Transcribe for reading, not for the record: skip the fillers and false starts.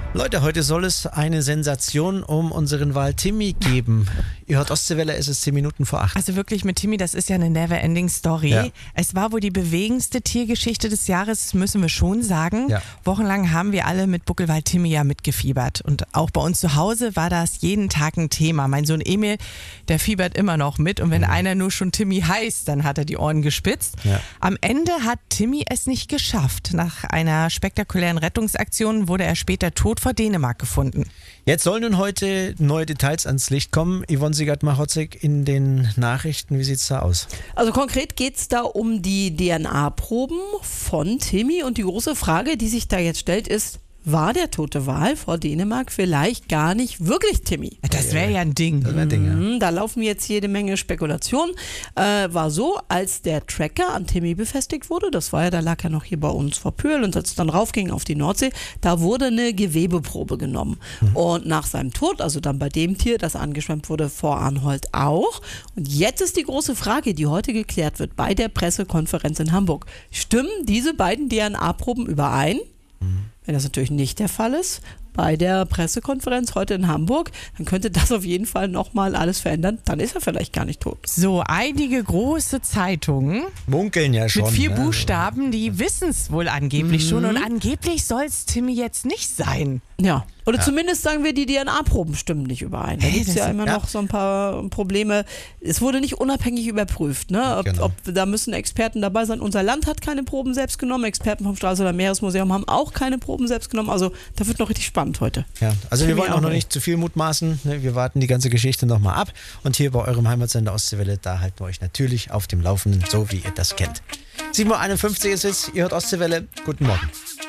Leute, heute soll es eine Sensation um unseren Wal Timmy geben. Ihr hört Ostseewelle, es ist 10 Minuten vor 8. Also wirklich mit Timmy, das ist ja eine never-ending Story. Ja. Es war wohl die bewegendste Tiergeschichte des Jahres, müssen wir schon sagen. Ja. Wochenlang haben wir alle mit Buckelwal Timmy ja mitgefiebert. Und auch bei uns zu Hause war das jeden Tag ein Thema. Mein Sohn Emil, der fiebert immer noch mit. Und wenn einer nur schon Timmy heißt, dann hat er die Ohren gespitzt. Ja. Am Ende hat Timmy es nicht geschafft. Nach einer spektakulären Rettungsaktion wurde er später tot vor Dänemark gefunden. Jetzt sollen nun heute neue Details ans Licht kommen. Yvonne Sigert-Machotzek in den Nachrichten, wie sieht's da aus? Also konkret geht es da um die DNA-Proben von Timmy und die große Frage, die sich da jetzt stellt, ist, war der tote Wal vor Dänemark vielleicht gar nicht wirklich Timmy? Das wäre ja ein Ding. Das wäre ein Ding, ja. Da laufen jetzt jede Menge Spekulationen. War so, als der Tracker an Timmy befestigt wurde, das war ja, da lag er noch hier bei uns vor Pühl und als es dann raufging auf die Nordsee, da wurde eine Gewebeprobe genommen. Und nach seinem Tod, also dann bei dem Tier, das angeschwemmt wurde, vor Arnhold auch. Und jetzt ist die große Frage, die heute geklärt wird bei der Pressekonferenz in Hamburg. Stimmen diese beiden DNA-Proben überein? Wenn das natürlich nicht der Fall ist, bei der Pressekonferenz heute in Hamburg, dann könnte das auf jeden Fall nochmal alles verändern. Dann ist er vielleicht gar nicht tot. So, einige große Zeitungen Munkeln ja schon. mit 4 ne? Buchstaben, die wissen es wohl angeblich schon. Und angeblich soll es Timmy jetzt nicht sein. Ja, oder zumindest sagen wir, die DNA-Proben stimmen nicht überein. Da gibt es ja immer noch so ein paar Probleme. Es wurde nicht unabhängig überprüft. Ne? Ob da müssen Experten dabei sein. Unser Land hat keine Proben selbst genommen. Experten vom Stralsunder Meeresmuseum haben auch keine Proben selbst genommen. Also da wird noch richtig spannend heute. Ja, also wir Timmy wollen auch noch nicht. nicht zu viel mutmaßen. Ne? Wir warten die ganze Geschichte nochmal ab. Und hier bei eurem Heimatsender Ostseewelle, da halten wir euch natürlich auf dem Laufenden, so wie ihr das kennt. 7.51 Uhr ist es, ihr hört Ostseewelle. Guten Morgen.